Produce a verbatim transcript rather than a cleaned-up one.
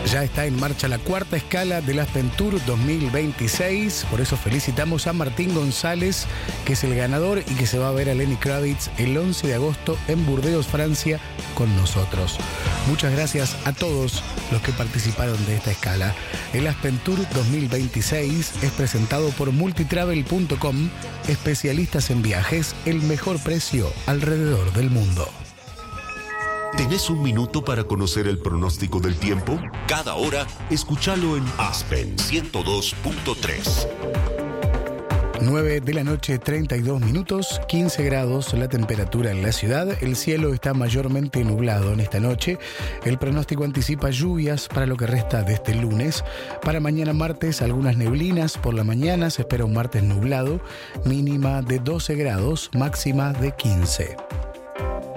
Ya está en marcha la cuarta escala del Aspen Tour dos mil veintiséis, por eso felicitamos a Martín González, que es el ganador y que se va a ver a Lenny Kravitz el once de agosto en Burdeos, Francia, con nosotros. Muchas gracias a todos los que participaron de esta escala. El Aspen Tour dos mil veintiséis es presentado por multitravel punto com, especialistas en viajes, el mejor precio alrededor del mundo. ¿Tenés un minuto para conocer el pronóstico del tiempo? Cada hora, escúchalo en Aspen ciento dos punto tres. nueve de la noche, treinta y dos minutos, quince grados la temperatura en la ciudad. El cielo está mayormente nublado en esta noche. El pronóstico anticipa lluvias para lo que resta de este lunes. Para mañana martes, algunas neblinas por la mañana. Se espera un martes nublado, mínima de doce grados, máxima de quince.